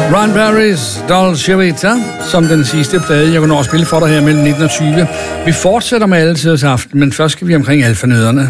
Cranberries, Dolce Vita, som den sidste plade, jeg kunne nå at spille for dig her mellem 19 og 20. Vi fortsætter med alle tiders aften, men først skal vi omkring alfanødderne.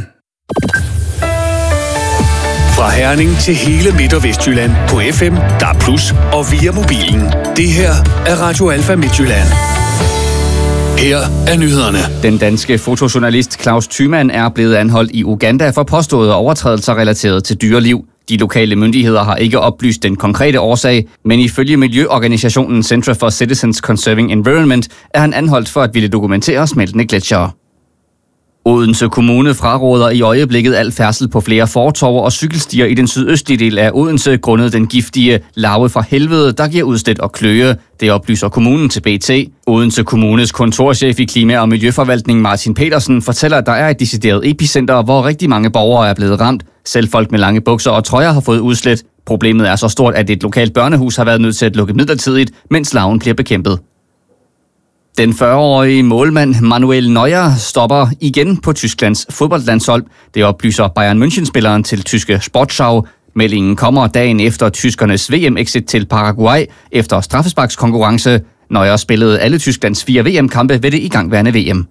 Fra Herning til hele Midt- og Vestjylland på FM, DAB+ og via mobilen. Det her er Radio Alfa Midtjylland. Her er nyhederne. Den danske fotojournalist Claus Thymann er blevet anholdt i Uganda for påståede overtrædelser relateret til dyreliv. De lokale myndigheder har ikke oplyst den konkrete årsag, men ifølge miljøorganisationen Center for Citizens Conserving Environment er han anholdt for at ville dokumentere smeltende gletsjere. Odense Kommune fraråder i øjeblikket al færdsel på flere fortove og cykelstier i den sydøstlige del af Odense grundet den giftige larve fra helvede, der giver udslæt og kløe. Det oplyser kommunen til BT. Odense Kommunes kontorchef i Klima- og Miljøforvaltning Martin Petersen fortæller, at der er et decideret epicenter, hvor rigtig mange borgere er blevet ramt. Selv folk med lange bukser og trøjer har fået udslæt. Problemet er så stort, at et lokalt børnehus har været nødt til at lukke midlertidigt, mens larven bliver bekæmpet. Den 40-årige målmand Manuel Neuer stopper igen på Tysklands fodboldlandshold. Det oplyser Bayern München-spilleren til tyske Sportschau. Meldingen kommer dagen efter tyskernes VM-exit til Paraguay efter straffesparkskonkurrence. Neuer spillede alle Tysklands 4 VM-kampe ved det igangværende VM.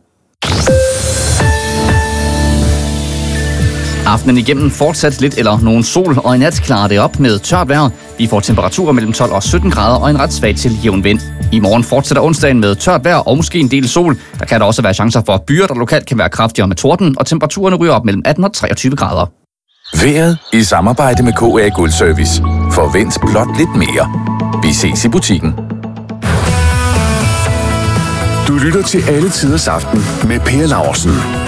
Aftenen igennem fortsat lidt eller nogen sol, og i nat klarer det op med tørt vejr. Vi får temperaturer mellem 12 og 17 grader og en ret svag til jævn vind. I morgen fortsætter onsdagen med tørt vejr og måske en del sol. Der kan der også være chancer for byer, der lokalt kan være kraftigere med torden, og temperaturerne ryger op mellem 18 og 23 grader. Vejret i samarbejde med KA Guldservice. Forvent blot lidt mere. Vi ses i butikken. Du lytter til Alle Tiders Aften med Per Laursen.